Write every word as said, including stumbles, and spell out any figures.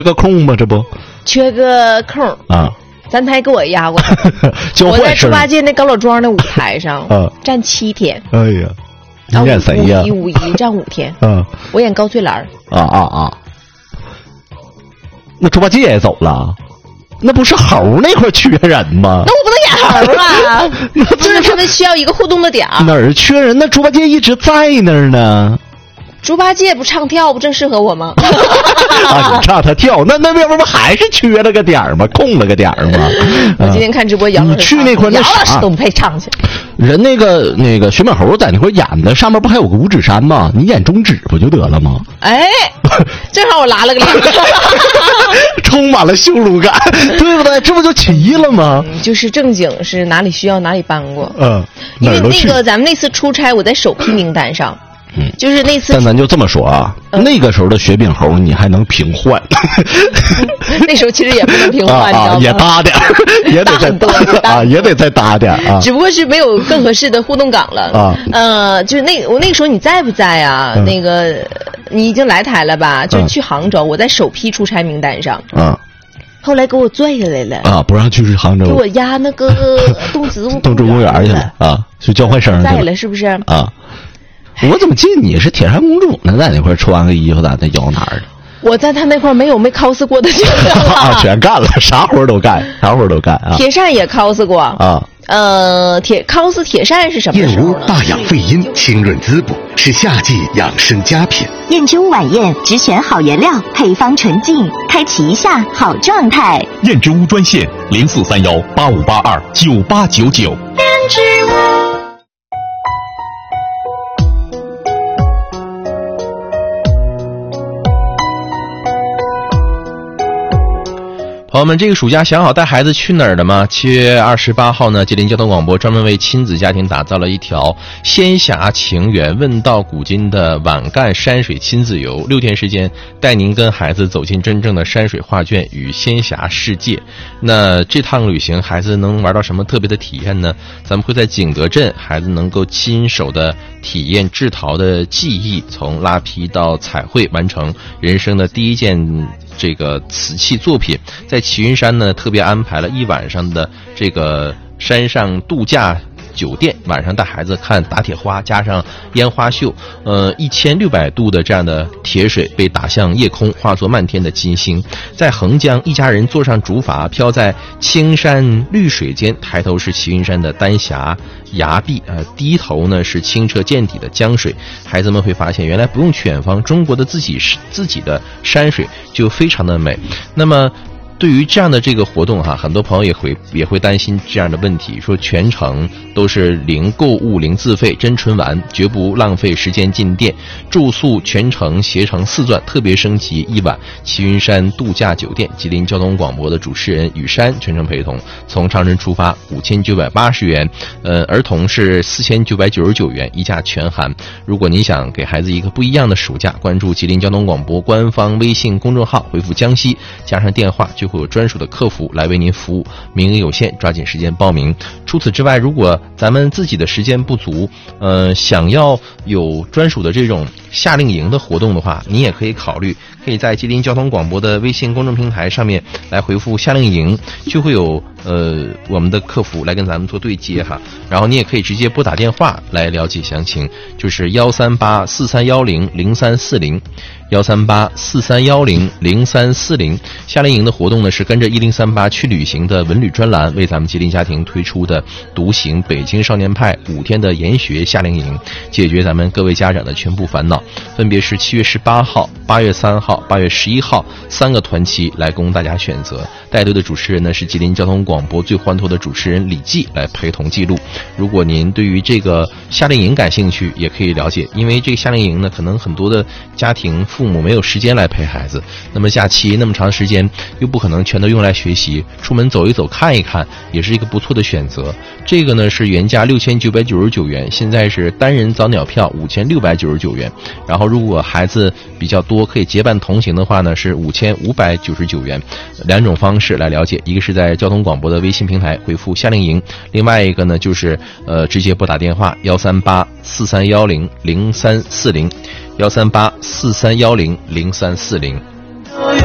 个空吗？这不缺个空啊。 咱台给我压过我在猪八戒那高老庄的舞台上、啊、站七天。 哎呀，你演谁呀？ 五一五一站五天。 嗯， 我演高翠兰。 啊啊啊！那猪八戒也走了，那不是猴那块缺人吗？ 那我不能演猴啊！就是他们需要一个互动的点儿。 哪儿缺人？那猪八戒一直在那儿呢。 猪八戒不唱跳不正适合我吗？ 啊，你唱他跳，那那边不还是缺了个点儿吗？空了个点儿吗？ 我今天看直播，杨老师去那块那杨老师都不配唱去。 人那个那个雪满猴在那块演的，上面不还有个五指山吗？你演中指不就得了吗？ 哎，正好我拉了个脸， 充满了羞辱感，对不对？这不就齐了吗？ 嗯、就是正经是哪里需要哪里搬过。 嗯， 因为那个咱们那次出差，我在首批名单上。 嗯， 就是那次， 但咱就这么说啊，嗯、那个时候的雪饼猴你还能平换， 那时候其实也不能平换， 啊啊、也搭点，也得再搭啊，也得再搭点啊。 只不过是没有更合适的互动岗了啊。呃，就是那我那个时候你在不在啊？嗯、那个你已经来台了吧？就是去杭州，嗯、我在首批出差名单上啊。后来给我拽下来了啊，不让去杭州， 给我压那个动植物动植物公园去了啊，去交换生去了，是不是啊？我怎么记得你是铁扇公主呢？在那块穿个衣服，咋那摇哪儿的？ 我在他那块没有没 cos 过的全干了、 啊，全干了，啥活都干，啥活都干啊！ 铁扇也 cos 过啊，呃，铁 cos 铁扇是什么时候？ 燕窝大养肺阴，清润滋补，是夏季养生佳品。 燕之屋晚宴只选好原料，配方纯净，开启一下好状态。 燕之屋专线零四三幺八五八二九八九九。 燕之屋。 朋友们，这个暑假想好带孩子去哪儿了吗？七月二十八号呢，吉林交通广播专门为亲子家庭打造了一条仙侠情缘、问道古今的晚干山水亲子游，六天时间带您跟孩子走进真正的山水画卷与仙侠世界。那这趟旅行，孩子能玩到什么特别的体验呢？咱们会在景德镇，孩子能够亲手的体验制陶的技艺，从拉坯到彩绘，完成人生的第一件这个瓷器作品。在齐云山呢，特别安排了一晚上的这个山上度假酒店，晚上带孩子看打铁花，加上烟花秀，呃，一千六百度的这样的铁水被打向夜空，化作漫天的金星。在横江，一家人坐上竹筏，飘在青山绿水间，抬头是齐云山的丹霞崖壁，呃，低头呢是清澈见底的江水。孩子们会发现，原来不用去远方，中国的自己自己的山水就非常的美。那么对于这样的这个活动哈，很多朋友也会也会担心这样的问题，说全程都是零购物、零自费，真纯玩，绝不浪费时间进店。住宿全程携程四钻，特别升级一晚齐云山度假酒店。吉林交通广播的主持人雨山全程陪同，从长春出发，五千九百八十元，呃，儿童是四千九百九十九元，一价全含。如果您想给孩子一个不一样的暑假，关注吉林交通广播官方微信公众号，回复江西加上电话就会有专属的客服来为您服务，名额有限，抓紧时间报名。除此之外，如果咱们自己的时间不足，呃，想要有专属的这种夏令营的活动的话，你也可以考虑，可以在吉林交通广播的微信公众平台上面来回复夏令营，就会有呃我们的客服来跟咱们做对接哈。然后你也可以直接拨打电话来了解详情，就是幺三八四三幺零零三四零。幺三八四三幺零零三四零。夏令营的活动呢，是跟着一零三八去旅行的文旅专栏为咱们吉林家庭推出的独行北京少年派五天的研学夏令营，解决咱们各位家长的全部烦恼。分别是七月十八号、八月三号、八月十一号三个团期来供大家选择。带队的主持人呢是吉林交通广播最欢脱的主持人李记来陪同记录。如果您对于这个夏令营感兴趣，也可以了解，因为这个夏令营呢，可能很多的家庭父母没有时间来陪孩子，那么假期那么长时间又不可能全都用来学习，出门走一走看一看也是一个不错的选择。这个呢是原价六千九百九十九元，现在是单人早鸟票五千六百九十九元，然后如果孩子比较多可以结伴同行的话呢是五千五百九十九元。两种方式来了解，一个是在交通广播的微信平台回复夏令营，另外一个呢就是呃直接拨打电话幺三八四三幺零零三四零，幺三八四三幺零零三四零。